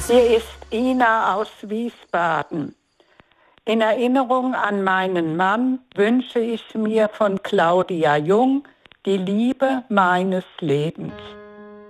Hier ist Ina aus Wiesbaden. In Erinnerung an meinen Mann wünsche ich mir von Claudia Jung die Liebe meines Lebens.